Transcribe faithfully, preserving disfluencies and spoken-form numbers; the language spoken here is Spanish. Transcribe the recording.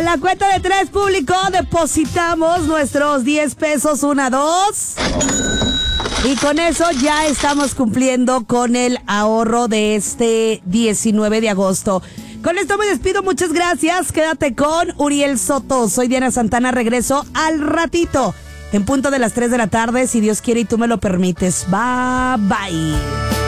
la cuenta de tres, público, depositamos nuestros diez pesos, una, dos. Y con eso ya estamos cumpliendo con el ahorro de este diecinueve de agosto. Con esto me despido, muchas gracias. Quédate con Uriel Soto. Soy Diana Santana, regreso al ratito, en punto de las tres de la tarde, si Dios quiere y tú me lo permites. Bye, bye.